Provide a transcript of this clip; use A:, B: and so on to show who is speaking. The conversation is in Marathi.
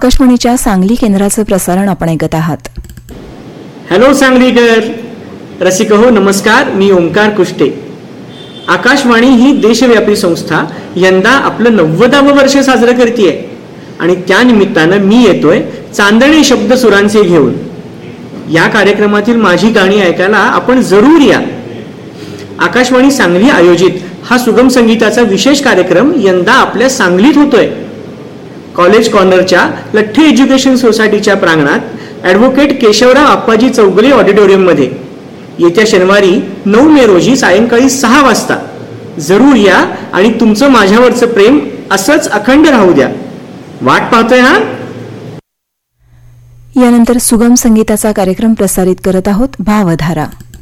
A: आकाशवाणीच्या सांगली केंद्राचं प्रसारण आपण ऐकत आहात.
B: हॅलो सांगलीकर रसिक हो, नमस्कार. मी ओंकार कुष्टे. आकाशवाणी ही देशव्यापी संस्था यंदा आपलं 90वं वर्ष साजरं करतेय आणि त्या निमित्तानं मी येतोय चांदणे शब्द सुरांचे घेऊन. या कार्यक्रमातील माझी गाणी ऐकायला आपण जरूर या. आकाशवाणी सांगली आयोजित हा सुगम संगीताचा विशेष कार्यक्रम यंदा आपल्या सांगलीत होतोय. कॉलेज कॉर्नरच्या लठ्ठे एज्युकेशन सोसायटीच्या प्रांगणात ॲडव्होकेट केशवराव आप्पाजी चौगुले ऑडिटोरियममध्ये येत्या शनिवारी 9 मे रोजी सायंकाळी 6 वाजता जरूर या आणि तुमचं माझ्यावरचं प्रेम असंच अखंड राहू द्या. वाट पाहतोय हा.
A: यानंतर सुगम संगीताचा कार्यक्रम प्रसारित करत आहोत भावधारा.